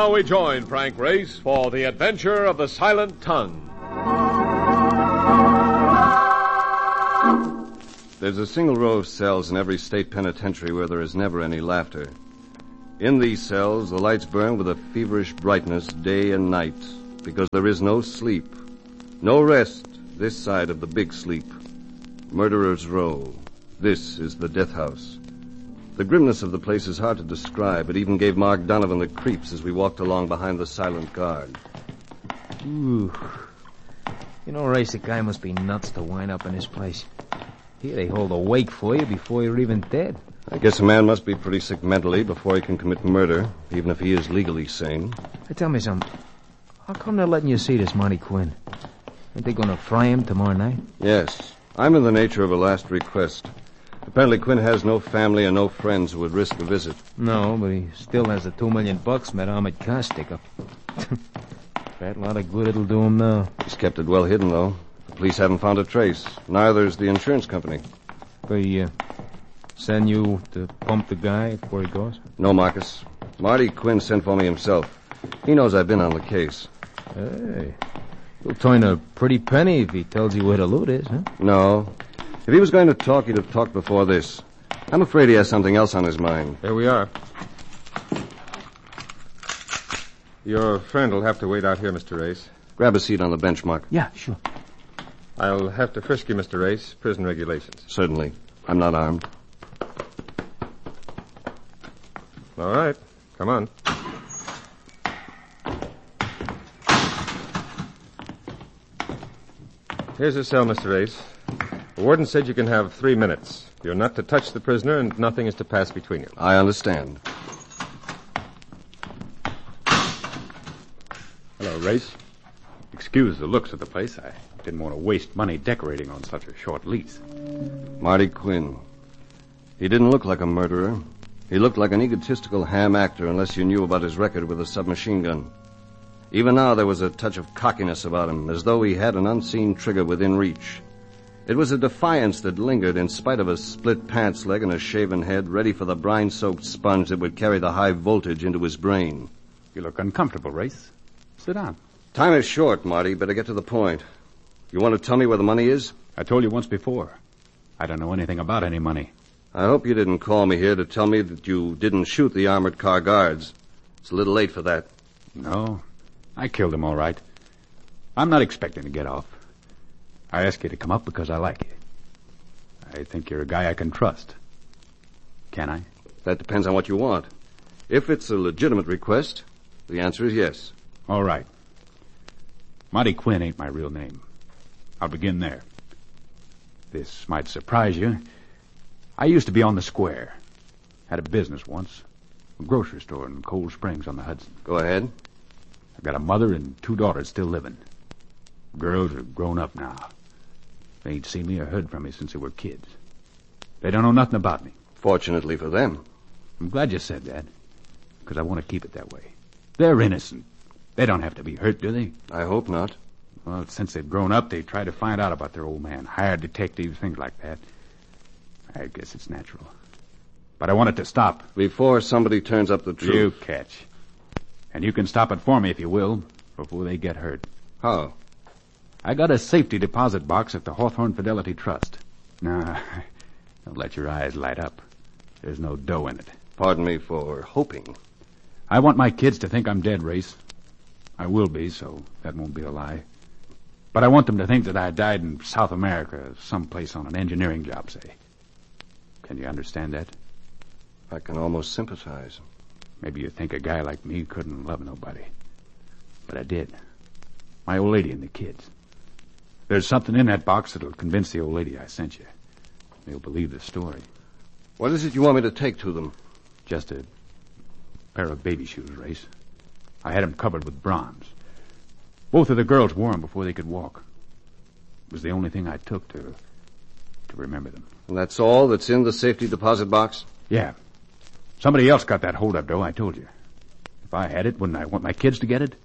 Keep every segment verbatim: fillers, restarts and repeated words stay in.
now we join Frank Race for the adventure of the Silent Tongue. There's a single row of cells in every state penitentiary where there is never any laughter. In these cells, the lights burn with a feverish brightness day and night, because there is no sleep, no rest this side of the big sleep. Murderer's Row. This is the death house. The grimness of the place is hard to describe. It even gave Mark Donovan the creeps as we walked along behind the silent guard. Ooh. You know, Race, the guy must be nuts to wind up in this place. Here they hold a wake for you before you're even dead. I guess a man must be pretty sick mentally before he can commit murder, even if he is legally sane. Hey, tell me something. How come they're letting you see this Monty Quinn? Ain't they going to fry him tomorrow night? Yes. I'm in the nature of a last request. Apparently Quinn has no family and no friends who would risk a visit. No, but he still has the two million bucks met Ahmed Khan stick up. Fat lot of good it'll do him now. He's kept it well hidden, though. The police haven't found a trace. Neither's the insurance company. They uh, send you to pump the guy before he goes? No, Marcus. Marty Quinn sent for me himself. He knows I've been on the case. Hey, he'll turn a pretty penny if he tells you where the loot is, huh? No. If he was going to talk, he'd have talked before this. I'm afraid he has something else on his mind. Here we are. Your friend will have to wait out here, Mister Race. Grab a seat on the bench, Mark. Yeah, sure. I'll have to frisk you, Mister Race. Prison regulations. Certainly. I'm not armed. All right. Come on. Here's your cell, Mister Race. The warden said you can have three minutes. You're not to touch the prisoner, and nothing is to pass between you. I understand. Hello, Race. Excuse the looks of the place. I didn't want to waste money decorating on such a short lease. Marty Quinn. He didn't look like a murderer. He looked like an egotistical ham actor unless you knew about his record with a submachine gun. Even now there was a touch of cockiness about him, as though he had an unseen trigger within reach. It was a defiance that lingered in spite of a split pants leg and a shaven head, ready for the brine-soaked sponge that would carry the high voltage into his brain. You look uncomfortable, Race. Sit down. Time is short, Marty. Better get to the point. You want to tell me where the money is? I told you once before. I don't know anything about any money. I hope you didn't call me here to tell me that you didn't shoot the armored car guards. It's a little late for that. No, I killed him all right. I'm not expecting to get off. I asked you to come up because I like you. I think you're a guy I can trust. Can I? That depends on what you want. If it's a legitimate request, the answer is yes. All right. Monty Quinn ain't my real name. I'll begin there. This might surprise you. I used to be on the square. Had a business once. A grocery store in Cold Springs on the Hudson. Go ahead. I've got a mother and two daughters still living. Girls are grown up now. They ain't seen me or heard from me since they were kids. They don't know nothing about me. Fortunately for them. I'm glad you said that, because I want to keep it that way. They're innocent. They don't have to be hurt, do they? I hope not. Well, since they've grown up, they try to find out about their old man. Hired detectives, things like that. I guess it's natural. But I want it to stop. Before somebody turns up the truth. You catch. And you can stop it for me if you will, before they get hurt. How? I got a safety deposit box at the Hawthorne Fidelity Trust. Now, don't let your eyes light up. There's no dough in it. Pardon me for hoping. I want my kids to think I'm dead, Race. I will be, so that won't be a lie. But I want them to think that I died in South America, someplace on an engineering job, say. Can you understand that? I can almost sympathize. Maybe you think a guy like me couldn't love nobody. But I did. My old lady and the kids. There's something in that box that'll convince the old lady I sent you. They'll believe the story. What is it you want me to take to them? Just a pair of baby shoes, Race. I had them covered with bronze. Both of the girls wore them before they could walk. It was the only thing I took to to remember them. And that's all that's in the safety deposit box? Yeah. Somebody else got that hold-up dough, I told you. If I had it, wouldn't I want my kids to get it?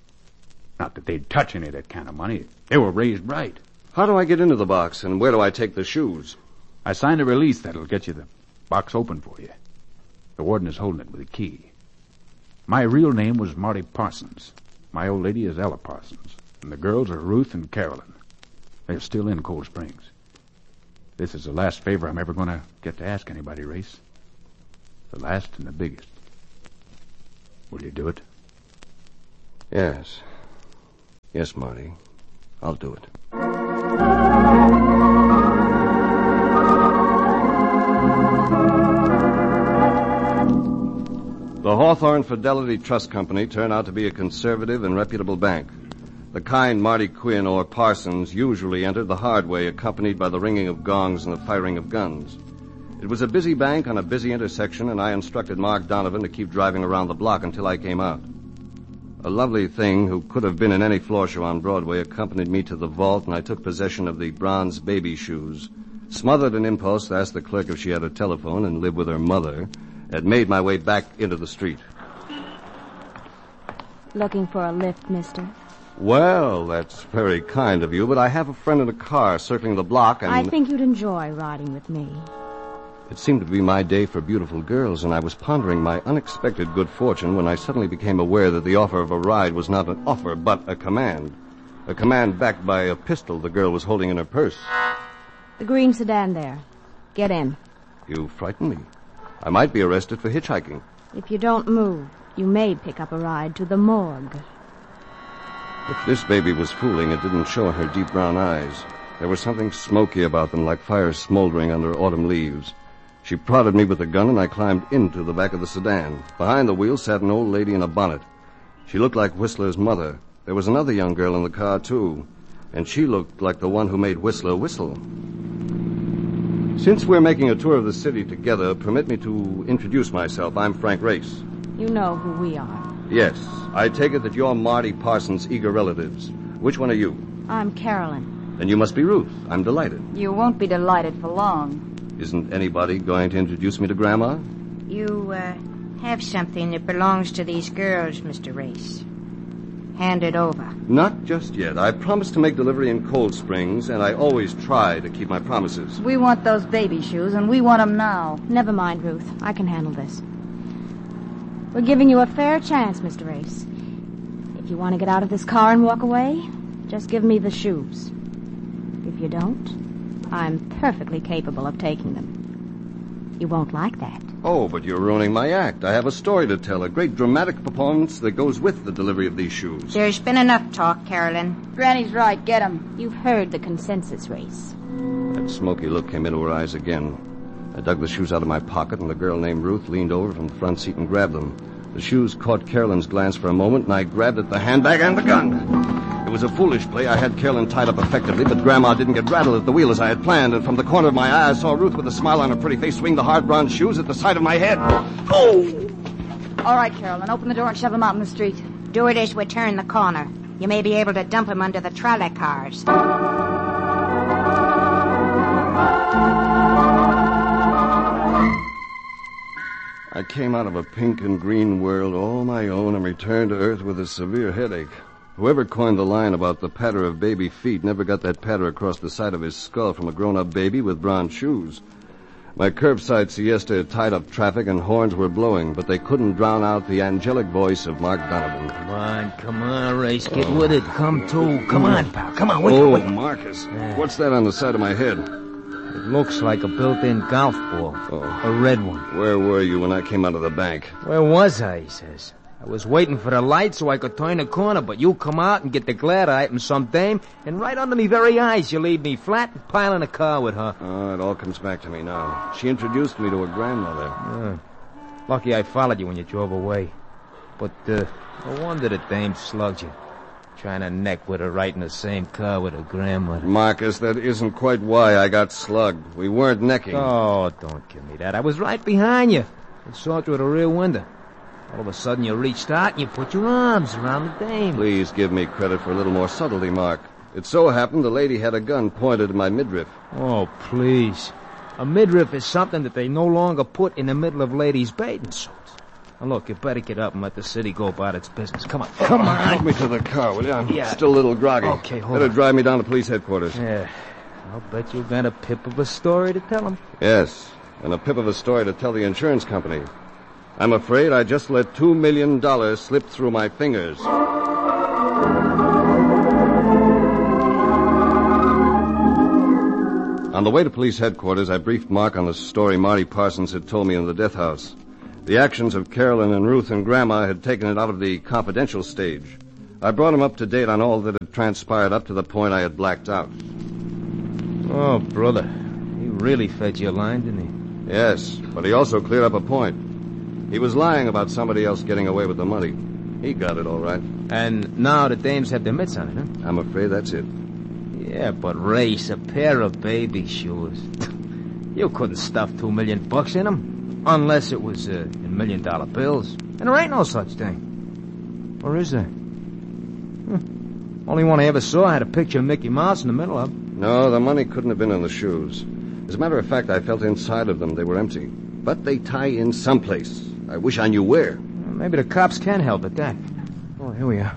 Not that they'd touch any of that kind of money. They were raised right. How do I get into the box, and where do I take the shoes? I signed a release that'll get you the box open for you. The warden is holding it with a key. My real name was Marty Parsons. My old lady is Ella Parsons. And the girls are Ruth and Carolyn. They're still in Cold Springs. This is the last favor I'm ever going to get to ask anybody, Race. The last and the biggest. Will you do it? Yes. Yes, Marty. I'll do it. The Hawthorne Fidelity Trust Company turned out to be a conservative and reputable bank. The kind Marty Quinn, or Parsons, usually entered the hard way, accompanied by the ringing of gongs and the firing of guns. It was a busy bank on a busy intersection, and I instructed Mark Donovan to keep driving around the block until I came out. A lovely thing who could have been in any floor show on Broadway accompanied me to the vault, and I took possession of the bronze baby shoes, smothered an impulse to ask the clerk if she had a telephone and lived with her mother, and made my way back into the street. Looking for a lift, mister? Well, that's very kind of you, but I have a friend in a car circling the block and... I think you'd enjoy riding with me. It seemed to be my day for beautiful girls, and I was pondering my unexpected good fortune when I suddenly became aware that the offer of a ride was not an offer, but a command. A command backed by a pistol the girl was holding in her purse. The green sedan there. Get in. You frighten me. I might be arrested for hitchhiking. If you don't move, you may pick up a ride to the morgue. If this baby was fooling, it didn't show in her deep brown eyes. There was something smoky about them, like fire smoldering under autumn leaves. She prodded me with the gun, and I climbed into the back of the sedan. Behind the wheel sat an old lady in a bonnet. She looked like Whistler's mother. There was another young girl in the car, too, and she looked like the one who made Whistler whistle. Since we're making a tour of the city together, permit me to introduce myself. I'm Frank Race. You know who we are. Yes. I take it that you're Marty Parsons' eager relatives. Which one are you? I'm Carolyn. Then you must be Ruth. I'm delighted. You won't be delighted for long. Isn't anybody going to introduce me to Grandma? You, uh, have something that belongs to these girls, Mister Race. Hand it over. Not just yet. I promised to make delivery in Cold Springs, and I always try to keep my promises. We want those baby shoes, and we want them now. Never mind, Ruth. I can handle this. We're giving you a fair chance, Mister Race. If you want to get out of this car and walk away, just give me the shoes. If you don't, I'm perfectly capable of taking them. You won't like that. Oh, but you're ruining my act. I have a story to tell, a great dramatic performance that goes with the delivery of these shoes. There's been enough talk, Carolyn. Granny's right. Get 'em. You've heard the consensus, Race. That smoky look came into her eyes again. I dug the shoes out of my pocket, and the girl named Ruth leaned over from the front seat and grabbed them. The shoes caught Carolyn's glance for a moment, and I grabbed at the handbag and the gun. It was a foolish play. I had Carolyn tied up effectively, but Grandma didn't get rattled at the wheel as I had planned, and from the corner of my eye I saw Ruth with a smile on her pretty face swing the hard bronze shoes at the side of my head. Oh! All right, Carolyn, open the door and shove him out in the street. Do it as we turn the corner. You may be able to dump him under the trolley cars. I came out of a pink and green world all my own and returned to Earth with a severe headache. Whoever coined the line about the patter of baby feet never got that patter across the side of his skull from a grown-up baby with bronze shoes. My curbside siesta had tied up traffic and horns were blowing, but they couldn't drown out the angelic voice of Mark Donovan. Come on, come on, Race. Get oh. with it. Come to. Come on, pal. Come on. Wait, oh, wait. Marcus. Yeah. What's that on the side of my head? It looks like a built-in golf ball. Oh. A red one. Where were you when I came out of the bank? Where was I, he says. I was waiting for the light so I could turn the corner, but you come out and get the glad item, some dame, and right under me very eyes you leave me flat and pile in a car with her. Oh, it all comes back to me now. She introduced me to her grandmother. Uh, lucky I followed you when you drove away. But, uh, no wonder the dame slugged you. Trying to neck with her right in the same car with her grandmother. Marcus, that isn't quite why I got slugged. We weren't necking. Oh, don't give me that. I was right behind you. I saw through the rear window. All of a sudden, you reached out and you put your arms around the dame. Please give me credit for a little more subtlety, Mark. It so happened the lady had a gun pointed at my midriff. Oh, please. A midriff is something that they no longer put in the middle of ladies' bathing suits. Now, look, you better get up and let the city go about its business. Come on, come on. Help me to the car, will you? I'm yeah. still a little groggy. Okay, hold better on. drive me down to police headquarters. Yeah. I'll bet you got a pip of a story to tell them. Yes, and a pip of a story to tell the insurance company. I'm afraid I just let two million dollars slip through my fingers. On the way to police headquarters, I briefed Mark on the story Marty Parsons had told me in the death house. The actions of Carolyn and Ruth and Grandma had taken it out of the confidential stage. I brought him up to date on all that had transpired up to the point I had blacked out. Oh, brother. He really fed your line, didn't he? Yes, but he also cleared up a point. He was lying about somebody else getting away with the money. He got it all right. And now the dames have their mitts on it, huh? I'm afraid that's it. Yeah, but Race, a pair of baby shoes. You couldn't stuff two million bucks in them, unless it was uh, in million dollar bills. And there ain't no such thing. Or is there? Hmm. Only one I ever saw had a picture of Mickey Mouse in the middle of it. No, the money couldn't have been in the shoes. As a matter of fact, I felt inside of them they were empty. But they tie in someplace. I wish I knew where. Well, maybe the cops can help at that. Oh, here we are.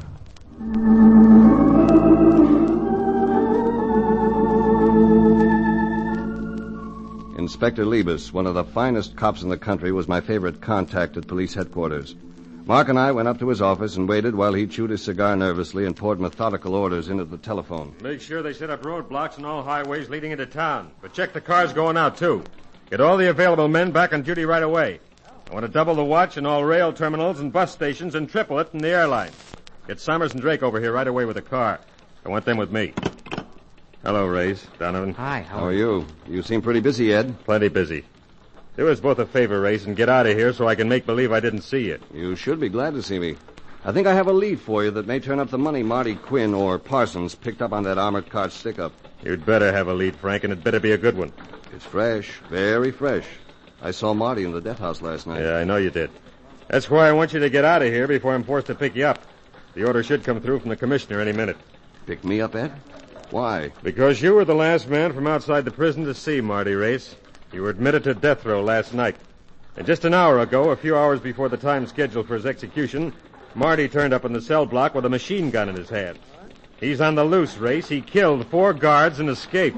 Inspector Liebus, one of the finest cops in the country, was my favorite contact at police headquarters. Mark and I went up to his office and waited while he chewed his cigar nervously and poured methodical orders into the telephone. Make sure they set up roadblocks on all highways leading into town. But check the cars going out, too. Get all the available men back on duty right away. I want to double the watch in all rail terminals and bus stations and triple it in the airlines. Get Summers and Drake over here right away with a car. I want them with me. Hello, Race. Donovan. Hi, How are you? You seem pretty busy, Ed. Plenty busy. Do us both a favor, Race, and get out of here so I can make believe I didn't see you. You should be glad to see me. I think I have a lead for you that may turn up the money Marty Quinn or Parsons picked up on that armored car stick-up. You'd better have a lead, Frank, and it better be a good one. It's fresh, very fresh. I saw Marty in the death house last night. Yeah, I know you did. That's why I want you to get out of here before I'm forced to pick you up. The order should come through from the commissioner any minute. Pick me up, Ed? Why? Because you were the last man from outside the prison to see Marty Race. You were admitted to death row last night. And just an hour ago, a few hours before the time scheduled for his execution, Marty turned up in the cell block with a machine gun in his hand. He's on the loose, Race. He killed four guards and escaped.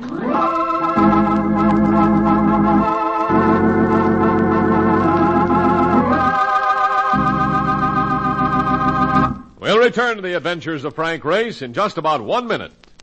We'll return to the adventures of Frank Race in just about one minute.